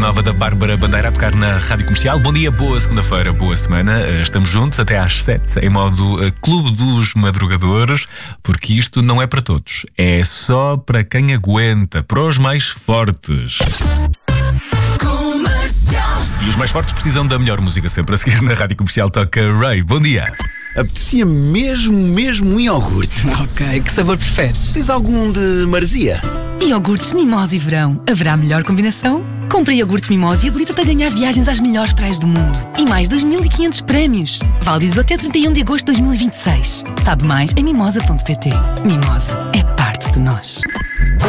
nova da Bárbara Bandeira a tocar na Rádio Comercial. Bom dia, boa segunda-feira, boa semana. Estamos juntos até às 7 em modo Clube dos Madrugadores, porque isto não é para todos. É só para quem aguenta, para os mais fortes. E os mais fortes precisam da melhor música sempre. A seguir na Rádio Comercial toca Ray. Bom dia. Apetecia mesmo um iogurte. Ok, que sabor preferes? Tens algum de maresia? Iogurtes Mimosa e Verão. Haverá melhor combinação? Compra iogurtes Mimosa e habilita-te a ganhar viagens às melhores praias do mundo. E mais 2.500 prémios. Válido até 31 de agosto de 2026. Sabe mais em mimosa.pt. Mimosa é parte de nós.